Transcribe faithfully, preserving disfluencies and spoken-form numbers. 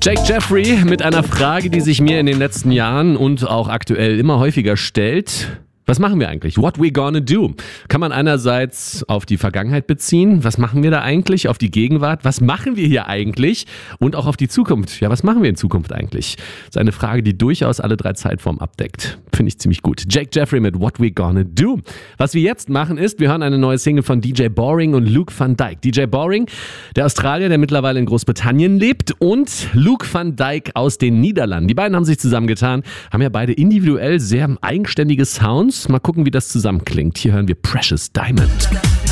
Jake Jeffrey mit einer Frage, die sich mir in den letzten Jahren und auch aktuell immer häufiger stellt. Was machen wir eigentlich? What we gonna do? Kann man einerseits auf die Vergangenheit beziehen. Was machen wir da eigentlich? Auf die Gegenwart. Was machen wir hier eigentlich? Und auch auf die Zukunft. Ja, was machen wir in Zukunft eigentlich? Das ist eine Frage, die durchaus alle drei Zeitformen abdeckt. Finde ich ziemlich gut. Jake Jeffrey mit What we gonna do? Was wir jetzt machen ist, wir hören eine neue Single von D J Boring und Luke van Dijk. D J Boring, der Australier, der mittlerweile in Großbritannien lebt, und Luke van Dijk aus den Niederlanden. Die beiden haben sich zusammengetan, haben ja beide individuell sehr eigenständige Sounds. Mal gucken, wie das zusammenklingt. Hier hören wir Precious Diamond.